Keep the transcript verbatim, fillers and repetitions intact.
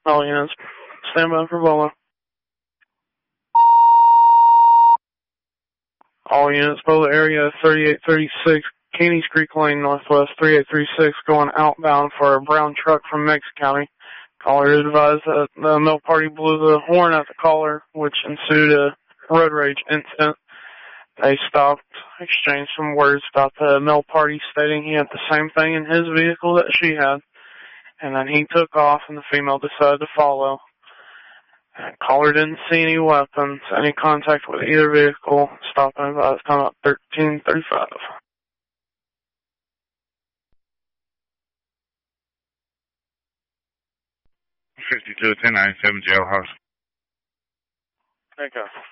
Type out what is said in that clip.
All units, stand by for Bolo. All units, Bolo area thirty-eight thirty-six, Caney's Creek Lane, Northwest, thirty-eight thirty-six, going outbound for a brown truck from Meigs County. Caller advised that the milk party blew the horn at the caller, which ensued a road rage incident. They stopped, exchanged some words about the milk party, stating he had the same thing in his vehicle that she had. And then he took off, and the female decided to follow. And caller didn't see any weapons, any contact with either vehicle. Stopping about the time about thirteen thirty-five. fifty-two ten ninety-seven jailhouse. Okay.